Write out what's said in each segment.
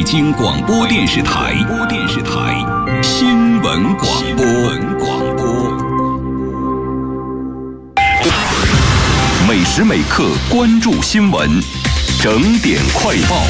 京广播电视台新闻广播。每时每刻关注新闻，整点快报。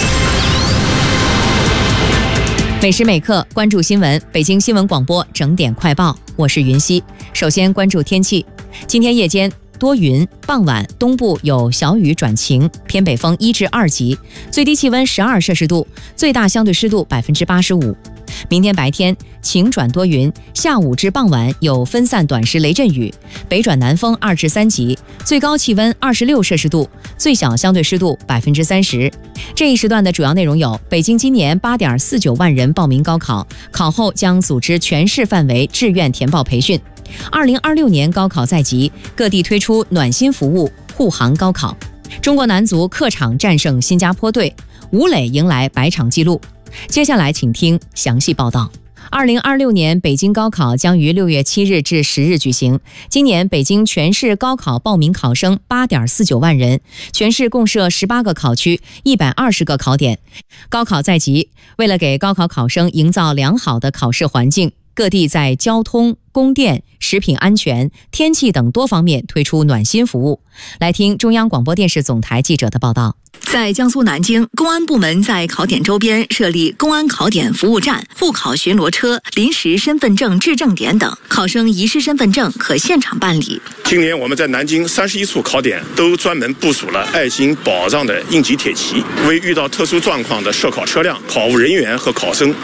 每时每刻关注新闻，北京新闻广播整点快报，我是云溪。首先关注天气，今天夜间多云，傍晚东部有小雨转晴，偏北风1至2级，最低气温12摄氏度，最大相对湿度85%。明天白天晴转多云，下午至傍晚有分散短时雷阵雨，北转南风2至3级，最高气温26摄氏度，最小相对湿度30%。这一时段的主要内容有：北京今年8.49万人报名高考，考后将组织全市范围志愿填报培训。2026年高考在即，各地推出暖心服务护航高考。中国男足客场战胜新加坡队，吴磊迎来100场纪录。接下来请听详细报道。2026年北京高考将于6月7日至10日举行。今年北京全市高考报名考生8.49万人，全市共设18个考区，120个考点。高考在即，为了给高考考生营造良好的考试环境，各地在交通、供电、食品安全、天气等多方面推出暖心服务。来听中央广播电视总台记者的报道。 在江苏南京，公安部门在考点周边设立公安考点服务站、护考巡逻车、临时身份证质证点等，考生遗失身份证可现场办理。 今年我们在南京31处考点都专门部署了爱心保障的应急铁旗，为遇到特殊状况的涉考车辆、考务人员和考生